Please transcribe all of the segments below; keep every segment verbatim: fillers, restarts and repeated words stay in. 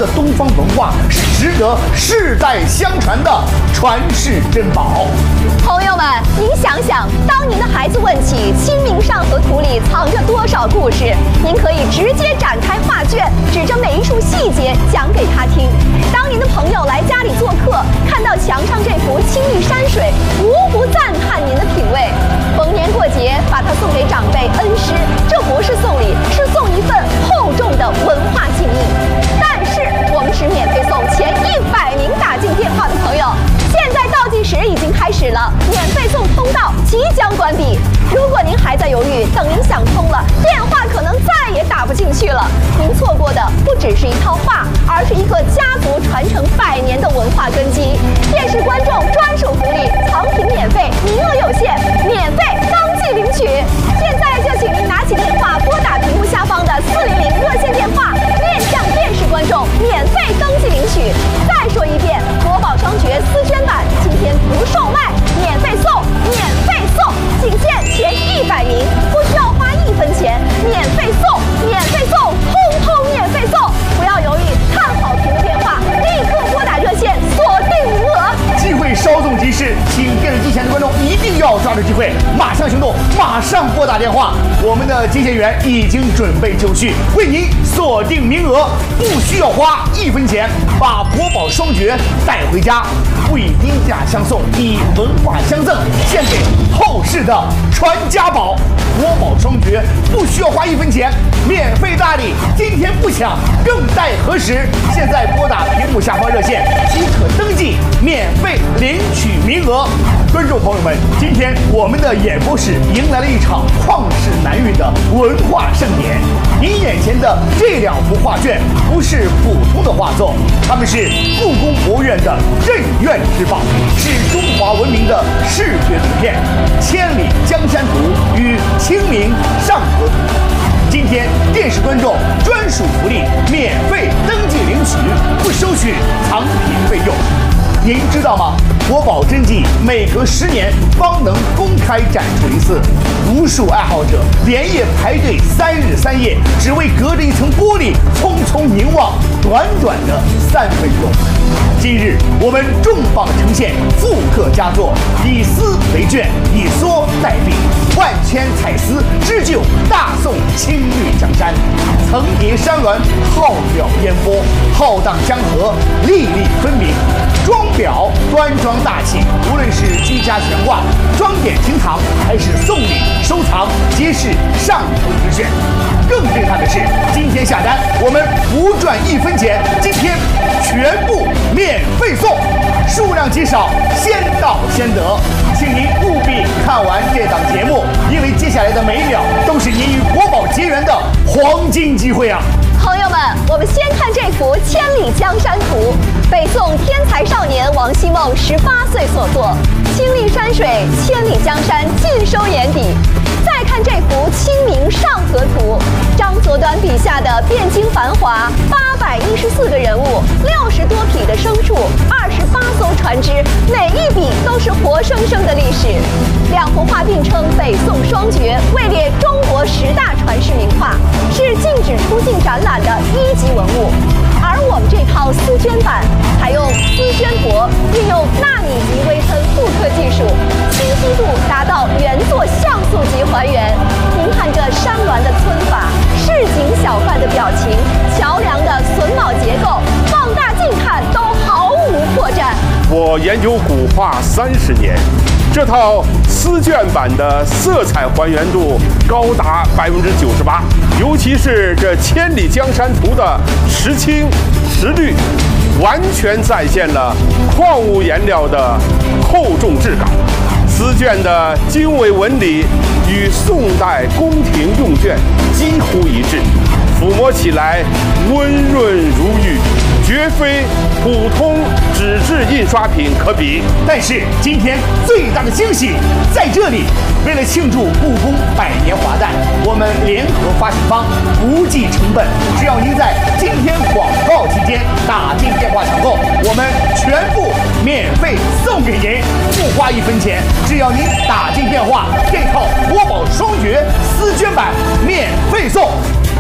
的东方文化是值得世代相传的传世珍宝。 朋友们，您想想，当您的孩子问起《清明上河图》里藏着多少故事，您可以直接展开画卷，指着每一处细节讲给他听。当您的朋友来家里做客，看到墙上这幅青绿山水，无不赞叹您的品味。逢年过节，把它送给长辈恩师，这不是送礼，是送一份厚重的文化敬意。但是我们只免费送前一百名打进电话的朋友。现在倒计时已经开始了，免费送通道即将关闭。如果您还在犹豫，等您想通了，电话可能再也打不进去了。您错过的不只是一套画，而是一个家族传承百年的文化根基。电视观众专属福利，藏品免费，名额有限，免费当即领取。现在就请您拿起电话，拨打屏幕下方的四零零热线电话，面向电视观众免费登记领取。再说一遍，国宝双绝丝绢版今天不售卖，免费送，免费送，仅限前一百名，不需要花一分钱，免费送，免费送，通通免费送！不要犹豫，看好屏幕电话，立刻拨打热线，锁定名额。 机会稍纵即逝，请电视机前的观众一定要抓住机会，马上行动，马上拨打电话。我们的接线员已经准备就绪，为您锁定名额，不需要花一分钱，把国宝双绝带回家，不以低价相送，以文化相赠，献给后世的传家宝。国宝双绝不需要花一分钱，免费大礼，今天不抢更待何时？现在拨打屏幕下方热线即可登记，免费领取名额。观众朋友们，今天我们的演播室迎来了一场旷世难遇的文化盛典。您眼前的这两幅画卷不是普通的画作，它们是故宫博物院的镇院之宝，是中华文明的视觉图片《千里江山图》与《清明上河图》。今天电视观众专属福利，免费登记领取，不收取藏品费用。您知道吗？国宝真迹每隔十年方能公开展出一次，无数爱好者连夜排队三日三夜，只为隔着一层玻璃匆匆凝望短短的三分钟。今日我们重磅呈现复刻佳作，以丝为卷，以梭代笔，万千彩丝织就大宋青绿江山，层叠山峦，浩渺烟波，浩荡江河，粒粒分明。装裱端庄大气，无论是居家悬挂、装点厅堂，还是送礼收藏，皆是上乘之选。更震撼的是，今天下单我们不赚一分钱，今天全部免费送，数量极少，先到先得，请您务必看完这档节目，因为接下来的每一秒都是您与国宝结缘的黄金机会啊！ 朋友们，我们先看这幅《千里江山图》，北宋天才少年王希孟十八岁所作，青绿山水，千里江山尽收眼底。再看这幅《清明上河图》，张择端笔下的汴京繁华，八百一十四个人物，六十多匹的牲畜，二十八艘船只，每一笔都是活生生的历史。两幅画并称北宋双绝，位列中国十大传世名画，是禁止出境展览的一级文物。而我们这套丝绢版采用丝绢帛，运用纳米级微喷复刻技术，清晰度达到原作像素级还原。您看这山峦的皴法，市井小贩的表情，桥梁的榫卯结构，放大镜看都毫无破绽。 我研究古画三十年，这套丝绢版的色彩还原度高达百分之九十八，尤其是这《千里江山图》的实青实绿，完全再现了矿物颜料的厚重质感。丝绢的经纬纹理与宋代宫廷用绢几乎一致，抚摸起来温润如玉，绝非普通纸质印刷品可比。 但是今天最大的惊喜在这里，为了庆祝故宫百年华诞，我们联合发行方不计成本，只要您在今天广告期间打进电话抢购，我们全部免费送给您，不花一分钱。只要您打进电话，这套国宝双绝丝绢版免费送。祝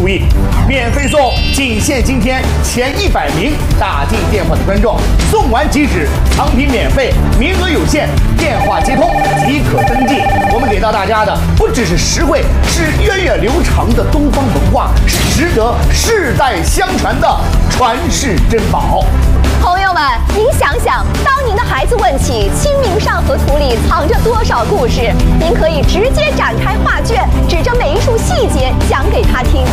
注意，免费送，仅限今天前一百名打进电话的观众，送完即止，藏品免费，名额有限，电话接通即可登记。我们给到大家的不只是实惠，是源远流长的东方文化，是值得世代相传的传世珍宝。 朋友们，您想想，当您的孩子问起《清明上河图》里藏着多少故事，您可以直接展开画卷，指着每一处细节讲给他听。